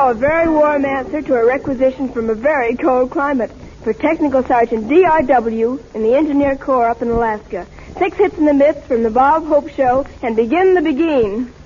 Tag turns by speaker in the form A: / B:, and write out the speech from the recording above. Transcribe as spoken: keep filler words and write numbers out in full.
A: now a very warm answer to a requisition from a very cold climate for Technical Sergeant D R W in the Engineer Corps up in Alaska. Six hits in the midst from the Bob Hope Show, and begin the begin.